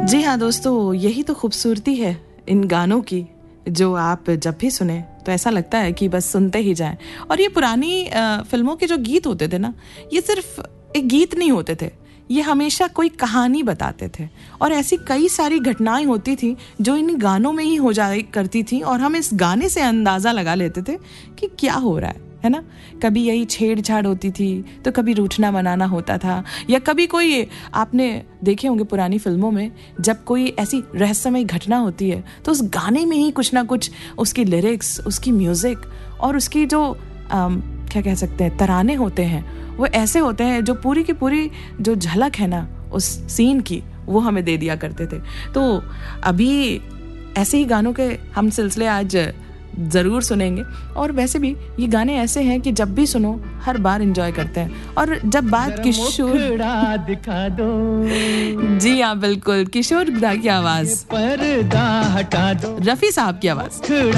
जी हाँ दोस्तों, यही तो खूबसूरती है इन गानों की, जो आप जब भी सुने तो ऐसा लगता है कि बस सुनते ही जाएं। और ये पुरानी फिल्मों के जो गीत होते थे ना, ये सिर्फ एक गीत नहीं होते थे, ये हमेशा कोई कहानी बताते थे। और ऐसी कई सारी घटनाएं होती थी जो इन गानों में ही हो जाया करती थी, और हम इस गाने से अंदाज़ा लगा लेते थे कि क्या हो रहा है ना। कभी यही छेड़छाड़ होती थी, तो कभी रूठना मनाना होता था, या कभी कोई, आपने देखे होंगे पुरानी फिल्मों में जब कोई ऐसी रहस्यमय घटना होती है तो उस गाने में ही कुछ ना कुछ उसकी लिरिक्स, उसकी म्यूज़िक और उसकी जो क्या कह सकते हैं तराने होते हैं, वो ऐसे होते हैं जो पूरी की पूरी जो झलक है ना उस सीन की, वो हमें दे दिया करते थे। तो अभी ऐसे ही गानों के हम सिलसिले आज ज़रूर सुनेंगे। और वैसे भी ये गाने ऐसे हैं कि जब भी सुनो हर बार एंजॉय करते हैं। और जब बात किशोर दिखा दो, जी हाँ बिल्कुल, किशोर दा की आवाज़, पर्दा हटा दो, रफ़ी साहब की आवाज़।